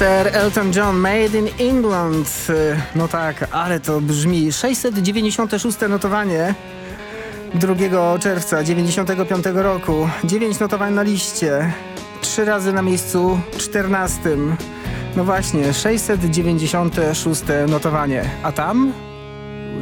Sir Elton John, Made in England. No tak, ale to brzmi. 696 notowanie 2 czerwca 95 roku. 9 notowań na liście. 3 razy na miejscu 14. No właśnie, 696 notowanie. A tam?